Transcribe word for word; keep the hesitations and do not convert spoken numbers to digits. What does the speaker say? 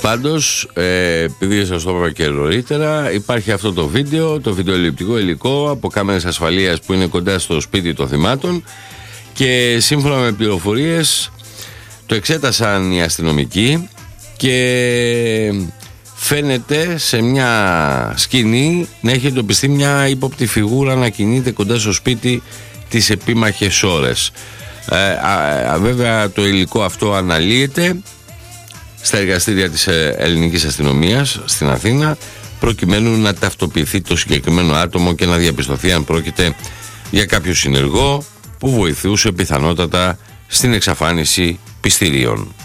Πάντως, ε, επειδή σας το είπα και νωρίτερα, υπάρχει αυτό το βίντεο, το βιντεοληπτικό υλικό από κάμερες ασφαλείας που είναι κοντά στο σπίτι των θυμάτων και σύμφωνα με πληροφορίες το εξέτασαν οι αστυνομικοί και φαίνεται σε μια σκηνή να έχει εντοπιστεί μια ύποπτη φιγούρα να κινείται κοντά στο σπίτι τις επίμαχες ώρες. Ε, α, α, βέβαια το υλικό αυτό αναλύεται στα εργαστήρια της ελληνικής αστυνομίας στην Αθήνα προκειμένου να ταυτοποιηθεί το συγκεκριμένο άτομο και να διαπιστωθεί αν πρόκειται για κάποιο συνεργό που βοηθούσε πιθανότατα στην εξαφάνιση πιστηρίων.